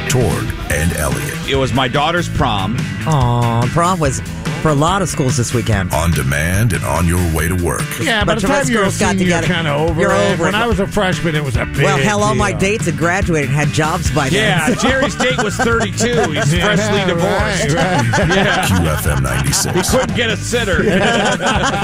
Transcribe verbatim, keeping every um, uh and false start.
Torg and Elliot. It was my daughter's prom. Aw, prom was for a lot of schools this weekend. On demand and on your way to work. Yeah, by Bunch the of us time you're a girls got senior, you're together. kind of over You're it. over When it. I was a freshman, it was a big Well, hell, all deal. my dates had graduated and had jobs by then. Yeah, Jerry's date was thirty-two. He's Yeah, freshly divorced. right, right. Yeah. Q F M ninety-six. He couldn't get a sitter.